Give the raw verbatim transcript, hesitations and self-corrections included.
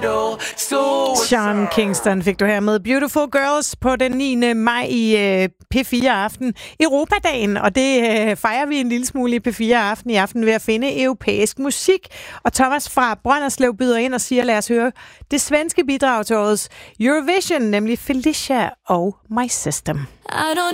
Sean Kingston fik du her med Beautiful Girls på den niende maj i øh, P fire Aften. Europadagen, og det øh, fejrer vi en lille smule i P fire Aften i aften ved at finde europæisk musik. Og Thomas fra Brønderslev byder ind og siger, lad os høre det svenske bidrag til årets Eurovision, nemlig Felicia og My System.